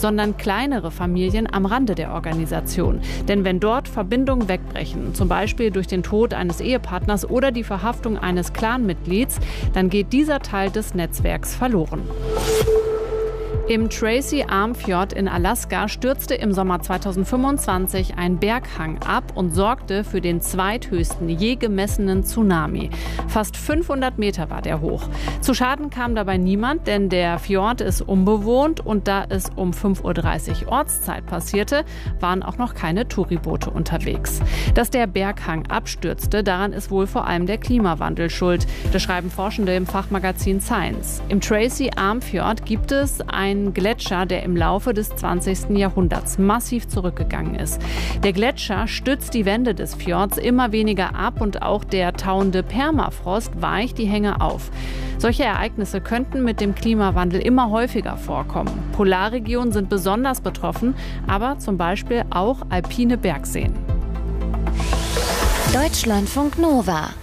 sondern kleinere Familien am Rande der Organisation. Denn wenn dort Verbindungen wegbrechen, zum Beispiel durch den Tod eines Ehepartners oder die Verhaftung eines Clanmitglieds, dann geht dieser Teil des Netzwerks verloren. Im Tracy Arm Fjord in Alaska stürzte im Sommer 2025 ein Berghang ab und sorgte für den zweithöchsten je gemessenen Tsunami. Fast 500 Meter war der hoch. Zu Schaden kam dabei niemand, denn der Fjord ist unbewohnt und da es um 5:30 Uhr Ortszeit passierte, waren auch noch keine Touriboote unterwegs. Dass der Berghang abstürzte, daran ist wohl vor allem der Klimawandel schuld. Das schreiben Forschende im Fachmagazin Science. Im Tracy Arm Fjord gibt es einen Gletscher, der im Laufe des 20. Jahrhunderts massiv zurückgegangen ist. Der Gletscher stützt die Wände des Fjords immer weniger ab und auch der tauende Permafrost weicht die Hänge auf. Solche Ereignisse könnten mit dem Klimawandel immer häufiger vorkommen. Polarregionen sind besonders betroffen, aber zum Beispiel auch alpine Bergseen. Deutschlandfunk Nova